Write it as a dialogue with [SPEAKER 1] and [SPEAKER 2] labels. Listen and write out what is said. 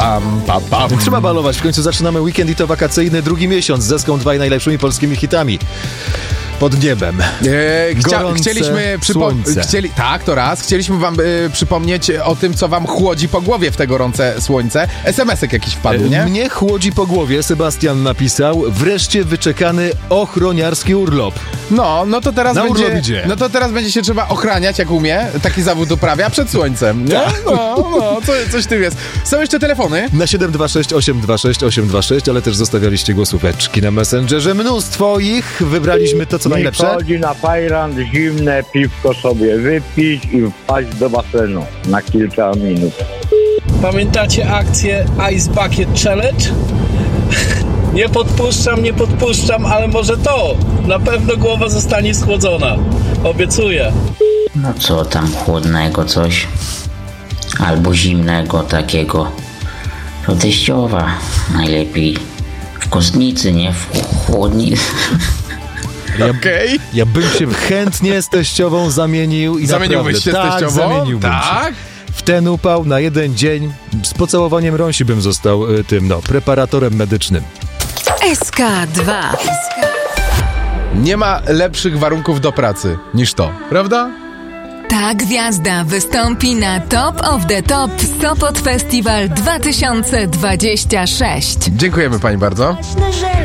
[SPEAKER 1] pam, pam, pam.
[SPEAKER 2] Trzeba balować, w końcu zaczynamy weekend i to wakacyjny drugi miesiąc z Eską 2 najlepszymi polskimi hitami. Pod niebem.
[SPEAKER 1] Chcieliśmy
[SPEAKER 2] słońce.
[SPEAKER 1] Tak, to raz. Chcieliśmy wam przypomnieć o tym, co wam chłodzi po głowie w te gorące słońce. SMS-ek jakiś wpadł, nie?
[SPEAKER 2] Mnie chłodzi po głowie, Sebastian napisał, wreszcie wyczekany ochroniarski urlop.
[SPEAKER 1] No to teraz
[SPEAKER 2] Na
[SPEAKER 1] będzie...
[SPEAKER 2] urlop idzie.
[SPEAKER 1] No to teraz będzie się trzeba ochraniać, jak umie. Taki zawód uprawia przed słońcem, nie? Coś w tym jest. Są jeszcze telefony.
[SPEAKER 2] Na 726 826 826, ale też zostawialiście głosóweczki na Messengerze. Mnóstwo ich. Wybraliśmy to, co najlepsze.
[SPEAKER 3] Chodzi na fajrant, zimne piwko sobie wypić i wpaść do basenu na kilka minut.
[SPEAKER 4] Pamiętacie akcję Ice Bucket Challenge? Nie podpuszczam, ale może to. Na pewno głowa zostanie schłodzona. Obiecuję.
[SPEAKER 5] No co tam chłodnego coś? Albo zimnego takiego. To teściowa. Najlepiej w kostnicy, nie w chłodnicy.
[SPEAKER 1] Okej.
[SPEAKER 2] Ja bym się chętnie z teściową zamienił i
[SPEAKER 1] Zamieniłbyś się z teściową?
[SPEAKER 2] zamieniłbym
[SPEAKER 1] Tak?
[SPEAKER 2] się. W ten upał na jeden dzień z pocałowaniem rąsi bym został preparatorem medycznym.
[SPEAKER 6] SK2.
[SPEAKER 1] Nie ma lepszych warunków do pracy niż to, prawda?
[SPEAKER 6] Ta gwiazda wystąpi na Top of the Top Sopot Festival 2026.
[SPEAKER 1] Dziękujemy pani bardzo.